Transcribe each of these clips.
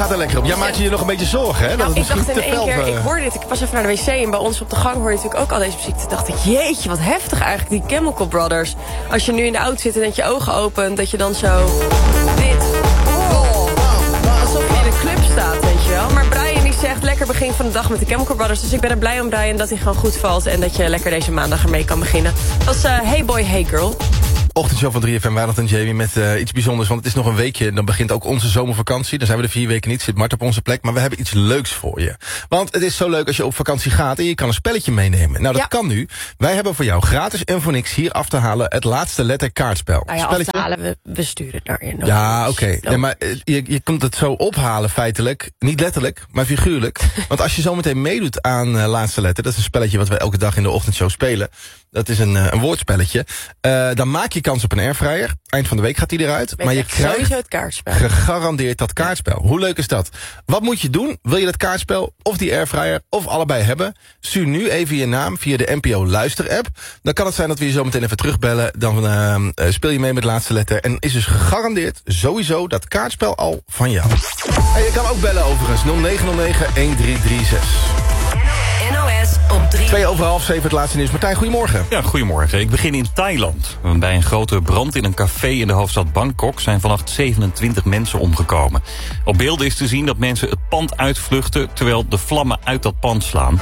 gaat er lekker op. Jij maakt je nog een beetje zorgen, hè? Dat het ik dacht in te één fel, keer, ik hoorde dit, ik was even naar de wc en bij ons op de gang hoorde je natuurlijk ook al deze muziek. Toen dacht ik, jeetje, wat heftig eigenlijk, die Chemical Brothers. Als je nu in de auto zit en dat je ogen opent, dat je dan zo dit, alsof je in een club staat, weet je wel. Maar Brian die zegt, lekker begin van de dag met de Chemical Brothers. Dus ik ben er blij om, Brian, dat hij gewoon goed valt en dat je lekker deze maandag ermee kan beginnen. Dat was Hey Boy, Hey Girl. Ochtendshow van 3FM, Wijnald en Jamie met iets bijzonders. Want het is nog een weekje, dan begint ook onze zomervakantie. Dan zijn we er 4 weken niet, zit Mart op onze plek. Maar we hebben iets leuks voor je. Want het is zo leuk als je op vakantie gaat en je kan een spelletje meenemen. Nou, dat kan nu. Wij hebben voor jou gratis en voor niks hier af te halen het laatste letter kaartspel. Nou ja, spelletje... af te halen, we sturen het naar je. Ja, oké. Nee, maar je kunt het zo ophalen feitelijk. Niet letterlijk, maar figuurlijk. Want als je zometeen meedoet aan laatste letter, dat is een spelletje wat we elke dag in de ochtendshow spelen. Dat is een woordspelletje. Dan maak je kans op een airfryer. Eind van de week gaat die eruit. Maar je krijgt sowieso het kaartspel. Gegarandeerd dat kaartspel. Hoe leuk is dat? Wat moet je doen? Wil je dat kaartspel of die airfryer of allebei hebben? Stuur nu even je naam via de NPO Luister-app. Dan kan het zijn dat we je zo meteen even terugbellen. Dan speel je mee met de laatste letter. En is dus gegarandeerd sowieso dat kaartspel al van jou. En je kan ook bellen overigens. 0909-1336. NOS op 3. 7:02 het laatste nieuws. Martijn, goedemorgen. Ja, goedemorgen. Ik begin in Thailand. Bij een grote brand in een café in de hoofdstad Bangkok zijn vannacht 27 mensen omgekomen. Op beelden is te zien dat mensen het pand uitvluchten terwijl de vlammen uit dat pand slaan.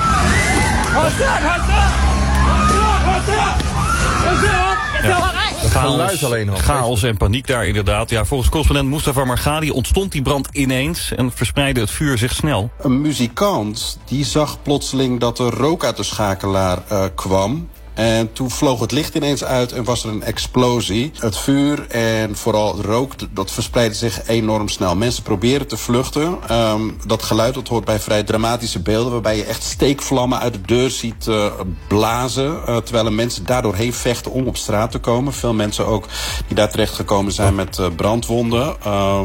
Chaos en paniek daar inderdaad. Ja, volgens correspondent Mustafa Margadi ontstond die brand ineens en verspreidde het vuur zich snel. Een muzikant die zag plotseling dat er rook uit de schakelaar kwam. En toen vloog het licht ineens uit en was er een explosie. Het vuur en vooral het rook, dat verspreidde zich enorm snel. Mensen proberen te vluchten. Dat geluid dat hoort bij vrij dramatische beelden, waarbij je echt steekvlammen uit de deur ziet blazen. Terwijl er mensen daardoor heen vechten om op straat te komen. Veel mensen ook die daar terecht gekomen zijn met brandwonden.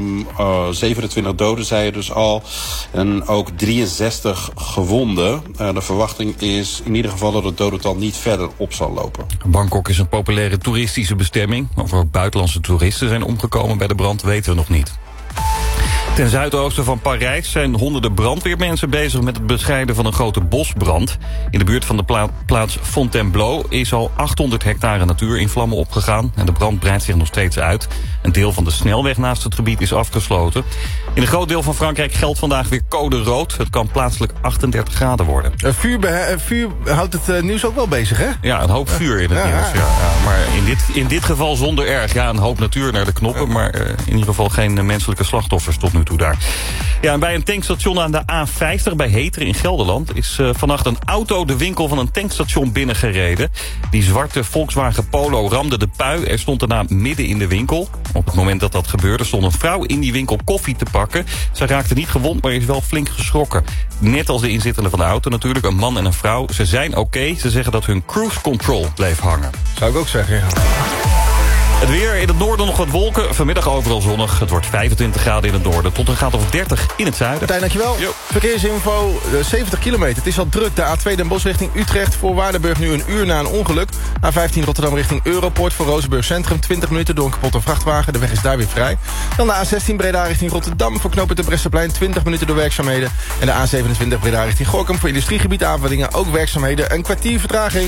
27 doden, zei je dus al. En ook 63 gewonden. De verwachting is in ieder geval dat het dodental niet verder op zal lopen. Bangkok is een populaire toeristische bestemming. Of er ook buitenlandse toeristen zijn omgekomen bij de brand weten we nog niet. Ten zuidoosten van Parijs zijn honderden brandweermensen bezig met het bestrijden van een grote bosbrand. In de buurt van de plaats Fontainebleau is al 800 hectare natuur in vlammen opgegaan. En de brand breidt zich nog steeds uit. Een deel van de snelweg naast het gebied is afgesloten. In een groot deel van Frankrijk geldt vandaag weer code rood. Het kan plaatselijk 38 graden worden. Vuur houdt het nieuws ook wel bezig, hè? Ja, een hoop vuur in het nieuws. Ja. Maar in dit geval zonder erg. Ja, een hoop natuur naar de knoppen. Maar in ieder geval geen menselijke slachtoffers tot nu toe daar. Ja, en bij een tankstation aan de A50 bij Heteren in Gelderland is vannacht een auto de winkel van een tankstation binnengereden. Die zwarte Volkswagen Polo ramde de pui. Er stond daarna midden in de winkel. Op het moment dat dat gebeurde stond een vrouw in die winkel koffie te pakken. Zij raakte niet gewond, maar is wel flink geschrokken. Net als de inzittenden van de auto natuurlijk, een man en een vrouw. Ze zijn oké. Ze zeggen dat hun cruise control bleef hangen. Zou ik ook zeggen, ja. Het weer, in het noorden nog wat wolken. Vanmiddag overal zonnig. Het wordt 25 graden in het noorden tot een graad of 30 in het zuiden. Martijn, dankjewel. Jo. Verkeersinfo, 70 kilometer. Het is al druk. De A2 Den Bosch richting Utrecht. Voor Waardenburg nu een uur na een ongeluk. A15 Rotterdam richting Europort. Voor Rozenburg Centrum 20 minuten door een kapotte vrachtwagen. De weg is daar weer vrij. Dan de A16 Breda richting Rotterdam. Voor knooppunt de Bresseplein 20 minuten door werkzaamheden. En de A27 Breda richting Gorinchem. Voor industriegebied aanvullingen ook werkzaamheden. Een kwartier vertraging.